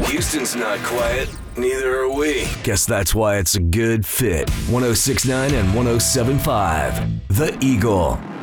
Houston's not quiet. Neither are we. Guess that's why it's a good fit. 106.9 and 107.5. The Eagle.